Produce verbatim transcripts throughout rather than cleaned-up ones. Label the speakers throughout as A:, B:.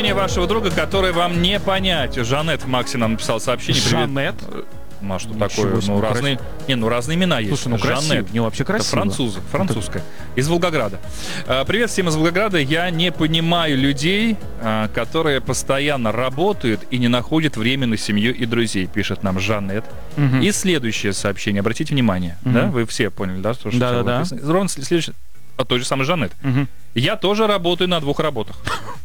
A: Состояние вашего друга, которое вам не понять. Жанет в Максе нам написал сообщение.
B: Жанет?
A: Ну, а что
B: Ничего
A: такое?
B: себе,
A: Ну,
B: красиво.
A: разные, не, ну, разные имена есть.
B: Слушай, ну красиво, не вообще красиво.
A: Это французы, французская. Из Волгограда. А, привет всем из Волгограда. Я не понимаю людей, а, которые постоянно работают и не находят время на семью и друзей, пишет нам Жанет.
B: Мгм.
A: И следующее сообщение. Обратите внимание.
B: Мгм.
A: Да? Вы все поняли, да? Что,
B: Да,
A: что
B: да,
A: написано? Ровно следующее. От той же самой Жанет.
B: Мгм.
A: Я тоже работаю на двух работах.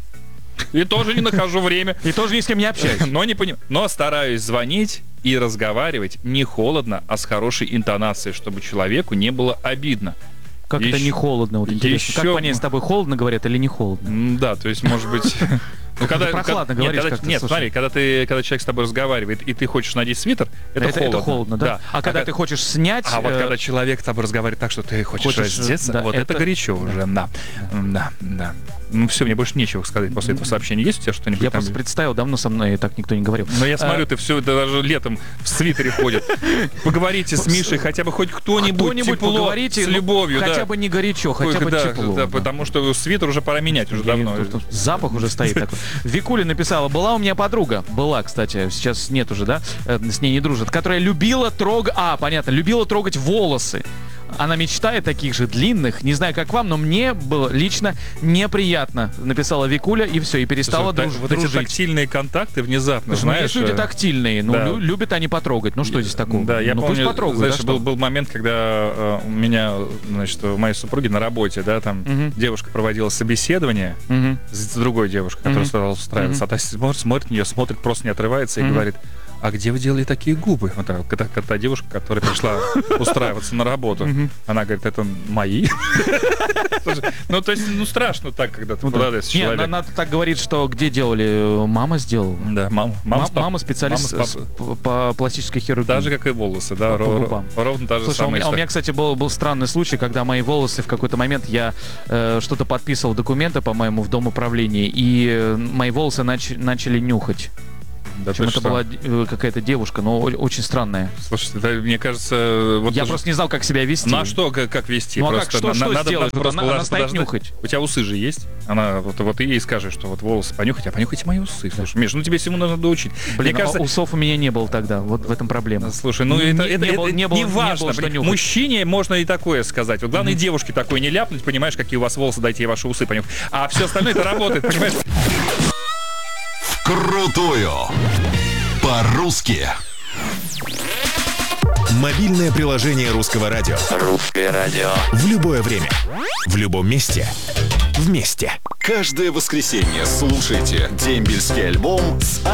A: И тоже не нахожу время.
B: И тоже ни с кем не общаюсь.
A: Но не поним... Но стараюсь звонить и разговаривать не холодно, а с хорошей интонацией, чтобы человеку не было обидно.
B: Как это
A: Еще-
B: не холодно? Вот интересно. Как
A: еще-
B: понять, с тобой холодно говорят или не холодно?
A: М, Да, то есть, может быть... Ну, когда,
B: прохладно
A: когда-
B: говоришь
A: нет, когда-
B: как-то,
A: нет,
B: слушай.
A: смотри, когда, ты, когда человек с тобой разговаривает, и ты хочешь надеть свитер, это,
B: это,
A: холодно.
B: это холодно, да? А когда ты хочешь снять...
A: А вот
B: э,
A: когда человек с тобой разговаривает так, что ты хочешь,
B: Хочешь,
A: раздеться,
B: да,
A: вот это,
B: это-
A: горячо уже, да. Да, да. Ну все, мне больше нечего сказать после этого сообщения. Есть у тебя что-нибудь
B: Я
A: там?
B: просто представил, давно со мной так никто не говорил.
A: Но я смотрю,
B: А,
A: ты все даже летом в свитере ходит. Поговорите с Мишей, хотя бы хоть кто-нибудь,
B: Кто-нибудь
A: тепло,
B: поговорите,
A: с
B: ну,
A: любовью,
B: хотя
A: да.
B: бы не горячо, хотя бы
A: да,
B: тепло.
A: да,
B: да.
A: потому что свитер уже пора менять уже
B: Я-
A: давно.
B: тут- тут Запах уже стоит такой. Викуля написала: была у меня подруга, была, кстати, сейчас нет уже, да, э, с ней не дружит, которая любила трогать, а, понятно, любила трогать волосы. Она мечтает таких же длинных, не знаю, как вам, но мне было лично неприятно, написала Викуля, и все, и перестала
A: Слушай,
B: друж-
A: вот эти
B: дружить.
A: тактильные контакты внезапно,
B: Слушай, ну,
A: знаешь.
B: есть люди
A: э,
B: тактильные, ну,
A: да.
B: лю- любят они потрогать, ну что здесь такого?
A: Да, я
B: ну,
A: помню,
B: пусть потрогают,
A: знаешь,
B: да,
A: был,
B: что?
A: был момент, когда э, у меня, значит, у моей супруги на работе, да, там
B: Мгм.
A: девушка проводила собеседование
B: Мгм.
A: с другой девушкой, которая
B: Мгм.
A: стала устраиваться. А та смотрит, смотрит на нее, смотрит, просто не отрывается и
B: Мгм.
A: говорит: а где вы делали такие губы? Вот так, это, это та девушка, которая пришла устраиваться на работу.
B: Мгм.
A: Она говорит: это мои? Слушай, ну, то есть, ну, страшно так, когда ты
B: Ну, да.
A: подадешь
B: Не,
A: человека.
B: она, она так говорит, что где делали, мама сделала.
A: Да, мама, мама,
B: Мама,
A: с пап-
B: мама специалист
A: мама с
B: с-
A: пап-
B: по, по пластической хирургии.
A: Так же, как и волосы, да,
B: По
A: ро- ро-
B: губам.
A: ровно та же
B: Слушай, а у
A: самая
B: меня, у меня,
A: история.
B: кстати, был, был странный случай, когда мои волосы в какой-то момент я э, что-то подписывал, документы, по-моему, в Дом управления, и э, мои волосы нач- начали нюхать.
A: Да
B: Причем
A: ты
B: это
A: что?
B: была э, какая-то девушка, но о- очень странная.
A: Слушай, да, мне кажется, вот
B: я
A: тоже-
B: просто не знал, как себя вести.
A: На что, как, как вести?
B: Ну, а
A: Просто
B: как, что-
A: на-
B: что
A: надо,
B: сделать?
A: надо
B: Вот
A: просто
B: она- она
A: подож-
B: стоит
A: подождать.
B: нюхать.
A: У тебя усы же есть? Она, вот, вот ты ей скажешь, что вот волосы понюхать, а понюхайте мои усы. Слушай, Миш, ну тебе всему надо доучить.
B: Блин,
A: Мне кажется,
B: а усов у меня не было тогда, вот в этом проблема.
A: слушай, ну
B: Не-
A: это,
B: не-
A: это,
B: не было-
A: это
B: не было-
A: не
B: не
A: важно.
B: было, что
A: блин.
B: нюхать.
A: Мужчине можно и такое сказать. Вот главное, девушке такое не ляпнуть, понимаешь, какие у вас волосы, дайте ей ваши усы понюхать. А все остальное это работает, понимаешь?
C: Крутую. По-русски. Мобильное приложение Русского радио.
D: Русское радио.
C: В любое время. В любом месте. Вместе. Каждое воскресенье слушайте дембельский альбом с